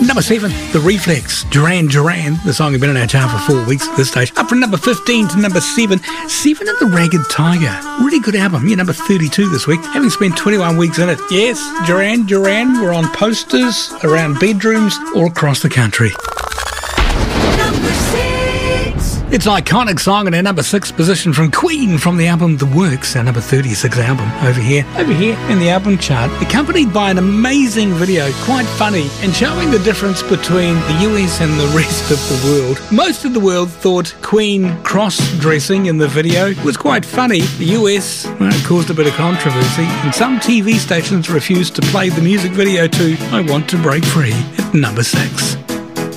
Number 7, The Reflex, Duran Duran. The song had been in our chart for 4 weeks at this stage. Up from number 15 to number 7. 7 of The Ragged Tiger. Really good album. Yeah, number 32 this week. Having spent 21 weeks in it. Yes, Duran Duran were on posters, around bedrooms, all across the country. Number 6. It's an iconic song in our number 6 position from Queen from the album The Works, our number 36 album over here in the album chart, accompanied by an amazing video, quite funny, and showing the difference between the US and the rest of the world. Most of the world thought Queen cross-dressing in the video was quite funny. The US, well, it caused a bit of controversy, and some TV stations refused to play the music video to I Want to Break Free at number 6.